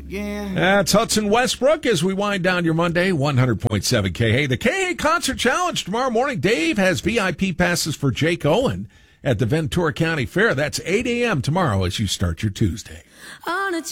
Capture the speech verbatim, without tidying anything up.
again. That's Hudson Westbrook as we wind down your Monday, one hundred point seven K A. The K A Concert Challenge tomorrow morning. Dave has V I P passes for Jake Owen at the Ventura County Fair. That's eight a.m. tomorrow as you start your Tuesday. On a